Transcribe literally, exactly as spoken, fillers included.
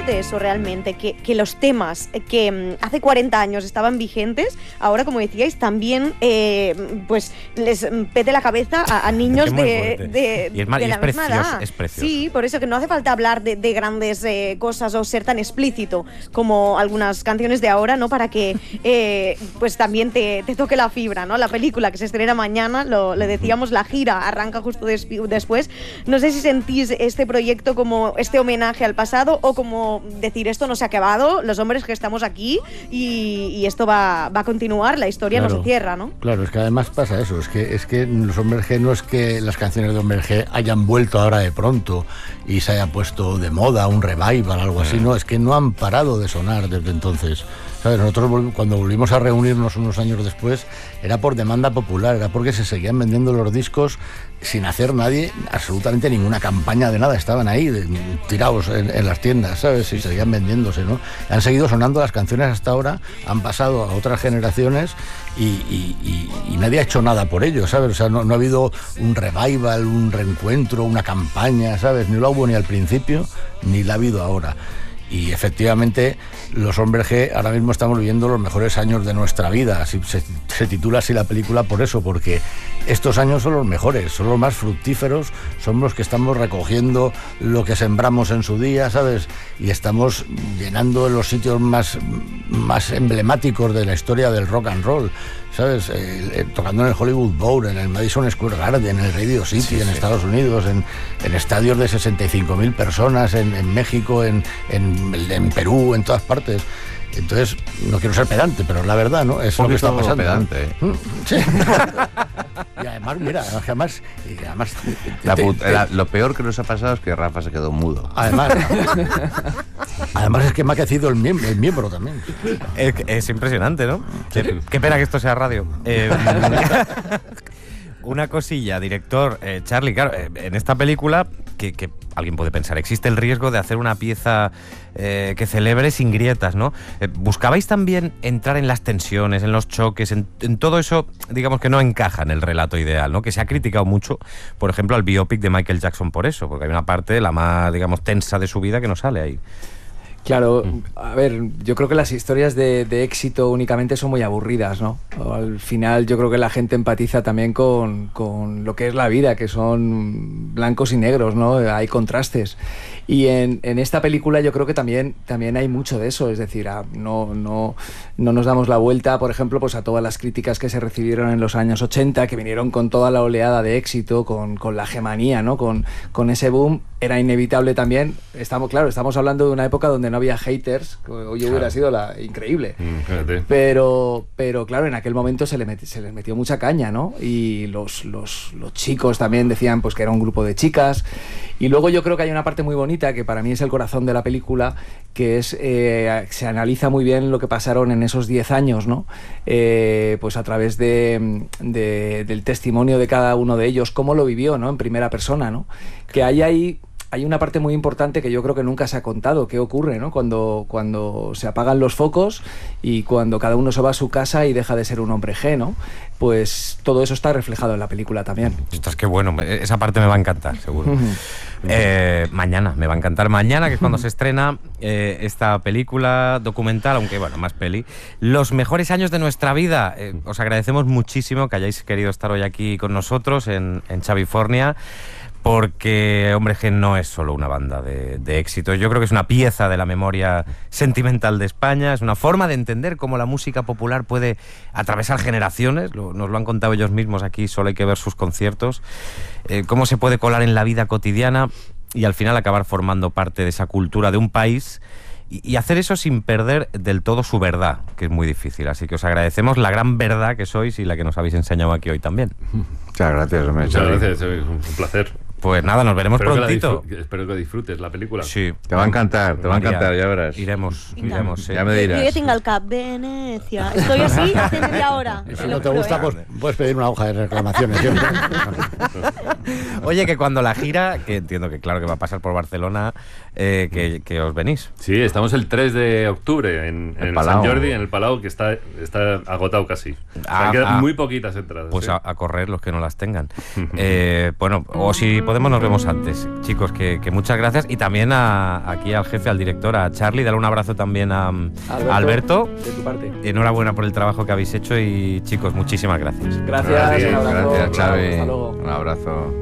fuerte eso realmente, que, que los temas que hace cuarenta años estaban vigentes, ahora, como decíais, también eh, pues les pete la cabeza a, a niños de, de, y es, mal, de y la es misma precioso, edad. es precioso. Sí, por eso que no hace falta hablar de, de grandes eh, cosas o ser tan explícito como algunas canciones de ahora, ¿no? Para que eh, pues también te, te toque la fibra, ¿no? La película que se estrena mañana, lo, le decíamos, la gira arranca justo des, después. No sé si sentís este proyecto como este homenaje al pasado o como decir, esto no se ha acabado, los hombres que estamos aquí y, y esto va, va a continuar, la historia claro, no se cierra, ¿no? Claro, es que además pasa eso, es que, es que los Hombres G no es que las canciones de Hombres G hayan vuelto ahora de pronto y se haya puesto de moda, un revival, algo así, no, es que no han parado de sonar desde entonces. ¿Sabes? Nosotros cuando volvimos a reunirnos unos años después era por demanda popular, era porque se seguían vendiendo los discos sin hacer nadie absolutamente ninguna campaña de nada, estaban ahí de, tirados en, en las tiendas, ¿sabes? Y seguían vendiéndose, ¿no? Han seguido sonando las canciones hasta ahora, han pasado a otras generaciones y, y, y, y nadie ha hecho nada por ello, ¿sabes? O sea, no, no ha habido un revival, un reencuentro, una campaña, ¿sabes? Ni lo hubo ni al principio, ni la ha habido ahora. Y efectivamente los Hombres G ahora mismo estamos viviendo los mejores años de nuestra vida. Así, se, se titula así la película por eso, porque estos años son los mejores, son los más fructíferos, son los que estamos recogiendo lo que sembramos en su día, ¿sabes? Y estamos llenando los sitios más, más emblemáticos de la historia del rock and roll, ¿sabes? Eh, eh, tocando en el Hollywood Bowl, en el Madison Square Garden, en el Radio City, sí, en sí. Estados Unidos, en, en estadios de sesenta y cinco mil personas, en, en México, en, en, en Perú, en todas partes. Entonces, no quiero ser pedante, pero es la verdad, ¿no? Es lo que está pasando. Pedante, ¿eh? Sí. Y además, mira, además... Y además la puta, te, la, lo peor que nos ha pasado es que Rafa se quedó mudo. Además, además es que me ha crecido el miembro, el miembro también. Es, es impresionante, ¿no? Qué, qué pena que esto sea radio. Eh, Una cosilla, director, eh, Charlie, claro, eh, en esta película, que, que alguien puede pensar, existe el riesgo de hacer una pieza eh, que celebre sin grietas, ¿no? Eh, ¿Buscabais también entrar en las tensiones, en los choques, en, en todo eso, digamos, que no encaja en el relato ideal, ¿no? Que se ha criticado mucho, por ejemplo, al biopic de Michael Jackson por eso, porque hay una parte, la más, digamos, tensa de su vida que no sale ahí. Claro, a ver, yo creo que las historias de, de éxito únicamente son muy aburridas, ¿no? Al final yo creo que la gente empatiza también con, con lo que es la vida, que son blancos y negros, ¿no? Hay contrastes. Y en, en esta película yo creo que también, también hay mucho de eso, es decir, a, no, no, no nos damos la vuelta, por ejemplo, pues a todas las críticas que se recibieron en los años ochenta, que vinieron con toda la oleada de éxito, con, con la hegemonía, ¿no? Con, con ese boom. Era inevitable también, estamos, claro, estamos hablando de una época donde no había haters, que hoy claro. hubiera sido la, increíble, mm, pero, pero claro, en aquel momento se, le met, se les metió mucha caña, ¿no? Y los, los, los chicos también decían pues que era un grupo de chicas, y luego yo creo que hay una parte muy bonita, que para mí es el corazón de la película, que es, eh, se analiza muy bien lo que pasaron en esos diez años, ¿no? Eh, pues a través de, de, del testimonio de cada uno de ellos, cómo lo vivió, ¿no? En primera persona, ¿no? Que hay ahí... Hay una parte muy importante que yo creo que nunca se ha contado, qué ocurre, ¿no? Cuando, cuando se apagan los focos y cuando cada uno se va a su casa y deja de ser un hombre G, ¿no? Pues todo eso está reflejado en la película también. Esto es que bueno, esa parte me va a encantar, seguro. eh, mañana, me va a encantar mañana, que es cuando se estrena eh, esta película documental, aunque bueno, más peli. Los mejores años de nuestra vida. Eh, os agradecemos muchísimo que hayáis querido estar hoy aquí con nosotros en, en Chavifornia. Porque Hombres G no es solo una banda de, de éxitos, yo creo que es una pieza de la memoria sentimental de España, es una forma de entender cómo la música popular puede atravesar generaciones, lo, nos lo han contado ellos mismos aquí, solo hay que ver sus conciertos, eh, cómo se puede colar en la vida cotidiana y al final acabar formando parte de esa cultura de un país y, y hacer eso sin perder del todo su verdad, que es muy difícil, así que os agradecemos la gran verdad que sois y la que nos habéis enseñado aquí hoy también. Muchas gracias, hombre. Muchas gracias, es un placer. Pues nada, nos veremos espero prontito. Que espero que disfrutes la película. Sí. Te va a encantar, te va a encantar, ya verás. Iremos, iremos. Sí. Ya me dirás. Yo ya tengo el Cap Venecia. Estoy así hace media hora. Si no te gusta, pues puedes pedir una hoja de reclamaciones. Oye, que cuando la gira, que entiendo que claro que va a pasar por Barcelona, eh, que, que os venís. Sí, estamos el tres de octubre en, en el Palau. Sant Jordi, en el Palau, que está, está agotado casi. O sea, Ah, quedan ah. muy poquitas entradas. Pues ¿sí? a, a correr los que no las tengan. Eh, bueno, o si podemos nos vemos antes. Chicos, que, que muchas gracias. Y también a, aquí al jefe, al director, a Charlie, darle un abrazo también a, a Alberto. De tu parte. Enhorabuena por el trabajo que habéis hecho y chicos, muchísimas gracias. Gracias, Gracias, un abrazo. Gracias, Xavi. Hasta luego. Un abrazo.